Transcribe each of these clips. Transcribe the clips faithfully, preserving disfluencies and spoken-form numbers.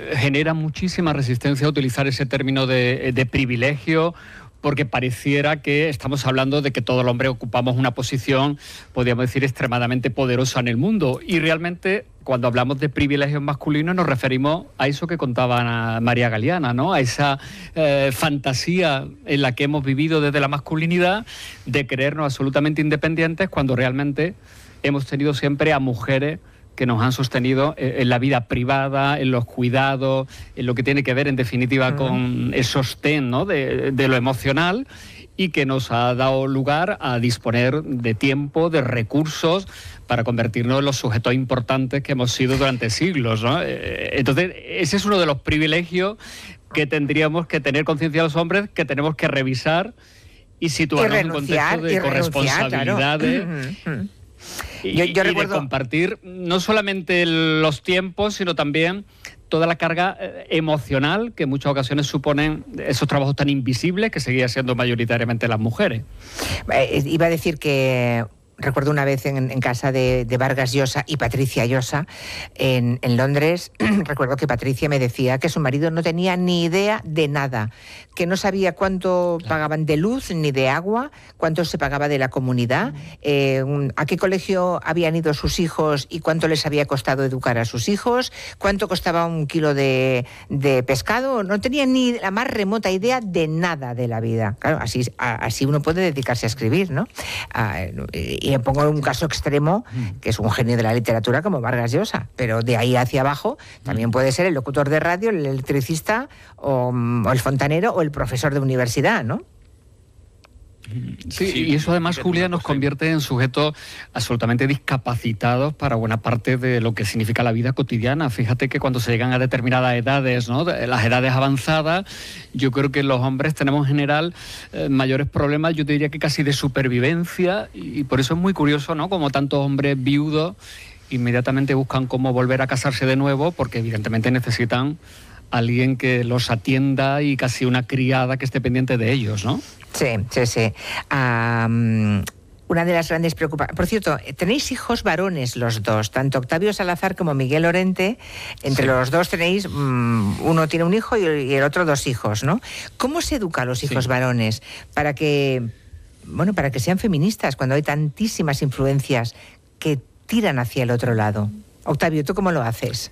genera muchísima resistencia a utilizar ese término de, de privilegio, porque pareciera que estamos hablando de que todos los hombres ocupamos una posición, podríamos decir, extremadamente poderosa en el mundo. Y realmente, cuando hablamos de privilegios masculinos, nos referimos a eso que contaba María Galeana, ¿no? A esa eh, fantasía en la que hemos vivido desde la masculinidad, de creernos absolutamente independientes, cuando realmente hemos tenido siempre a mujeres que nos han sostenido en la vida privada, en los cuidados, en lo que tiene que ver, en definitiva, uh-huh. con el sostén, ¿no? de, de lo emocional, y que nos ha dado lugar a disponer de tiempo, de recursos, para convertirnos en los sujetos importantes que hemos sido durante siglos, ¿no? Entonces, ese es uno de los privilegios que tendríamos que tener conciencia los hombres, que tenemos que revisar y situarnos en un contexto de corresponsabilidades. Claro. Uh-huh. Y, yo, yo y recuerdo... de compartir no solamente los tiempos, sino también toda la carga emocional que en muchas ocasiones suponen esos trabajos tan invisibles que seguían siendo mayoritariamente las mujeres. Eh, iba a decir que recuerdo una vez en, en casa de, de Vargas Llosa y Patricia Llosa en, en Londres. Recuerdo que Patricia me decía que su marido no tenía ni idea de nada, que no sabía cuánto claro. pagaban de luz ni de agua, cuánto se pagaba de la comunidad, eh, a qué colegio habían ido sus hijos y cuánto les había costado educar a sus hijos, cuánto costaba un kilo de, de pescado. No tenía ni la más remota idea de nada de la vida. Claro, así, a, así uno puede dedicarse a escribir, ¿no? A, y le pongo un caso extremo, que es un genio de la literatura como Vargas Llosa, pero de ahí hacia abajo también puede ser el locutor de radio, el electricista o, o el fontanero o el profesor de universidad, ¿no? Sí, sí, y eso además, Julia, nos convierte en sujetos absolutamente discapacitados para buena parte de lo que significa la vida cotidiana. Fíjate que cuando se llegan a determinadas edades, ¿no? Las edades avanzadas, yo creo que los hombres tenemos en general eh, mayores problemas, yo te diría que casi de supervivencia, y, y por eso es muy curioso, ¿no? Como tantos hombres viudos inmediatamente buscan cómo volver a casarse de nuevo, porque evidentemente necesitan alguien que los atienda y casi una criada que esté pendiente de ellos, ¿no? Sí, sí, sí. Um, una de las grandes preocupaciones... Por cierto, tenéis hijos varones los dos, tanto Octavio Salazar como Miguel Lorente. Entre sí. los dos tenéis... Um, uno tiene un hijo y el, y el otro dos hijos, ¿no? ¿Cómo se educa a los hijos sí. varones para que, bueno, para que sean feministas cuando hay tantísimas influencias que tiran hacia el otro lado? Octavio, ¿tú cómo lo haces?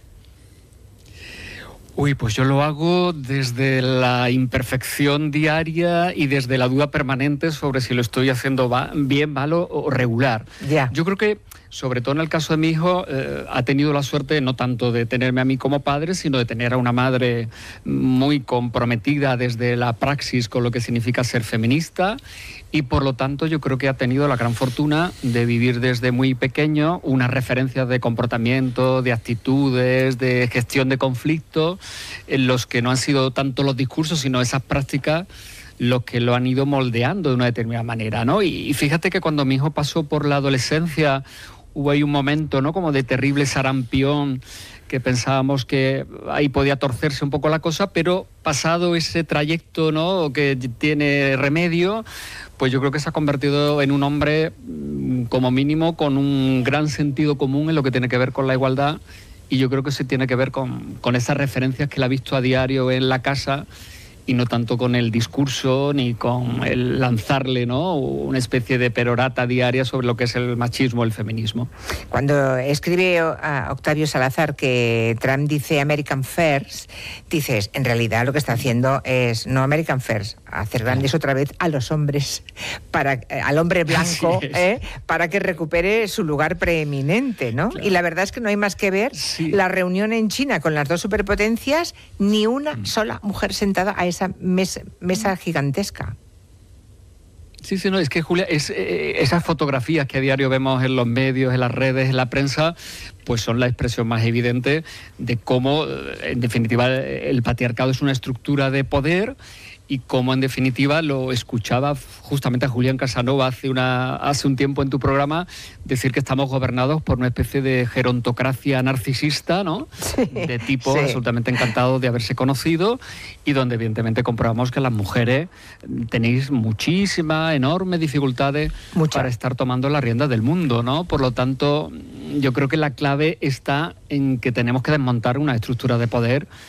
Uy, pues yo lo hago desde la imperfección diaria y desde la duda permanente sobre si lo estoy haciendo va, bien, malo o regular. Yeah. Yo creo que, sobre todo en el caso de mi hijo, eh, ha tenido la suerte no tanto de tenerme a mí como padre, sino de tener a una madre muy comprometida desde la praxis con lo que significa ser feminista, y por lo tanto yo creo que ha tenido la gran fortuna de vivir desde muy pequeño unas referencias de comportamiento, de actitudes, de gestión de conflictos, en los que no han sido tanto los discursos, sino esas prácticas los que lo han ido moldeando de una determinada manera, ¿no? Y fíjate que cuando mi hijo pasó por la adolescencia, hubo ahí un momento, ¿no?, como de terrible sarampión, que pensábamos que ahí podía torcerse un poco la cosa, pero pasado ese trayecto, ¿no?, que tiene remedio, pues yo creo que se ha convertido en un hombre, como mínimo, con un gran sentido común en lo que tiene que ver con la igualdad, y yo creo que se tiene que ver con, con esas referencias que él ha visto a diario en la casa, y no tanto con el discurso ni con el lanzarle, ¿no?, una especie de perorata diaria sobre lo que es el machismo, el feminismo. Cuando escribe a Octavio Salazar que Trump dice American First, dices, en realidad lo que está haciendo es no American First, hacer grandes otra vez a los hombres, para eh, al hombre blanco, eh, para que recupere su lugar preeminente, ¿no? Claro. Y la verdad es que no hay más que ver sí. la reunión en China con las dos superpotencias, ni una mm. sola mujer sentada a esa mesa, mesa gigantesca. Sí, sí, no, es que, Julia, es, eh, esas fotografías que a diario vemos en los medios, en las redes, en la prensa, pues son la expresión más evidente de cómo, en definitiva, el patriarcado es una estructura de poder, y cómo, en definitiva, lo escuchaba justamente a Julián Casanova hace, una, hace un tiempo en tu programa, decir que estamos gobernados por una especie de gerontocracia narcisista, ¿no? Sí, de tipo sí. absolutamente encantado de haberse conocido, y donde evidentemente comprobamos que las mujeres tenéis muchísimas, enormes dificultades Mucha. para estar tomando la rienda del mundo, ¿no? Por lo tanto, yo creo que la clave está en que tenemos que desmontar una estructura de poder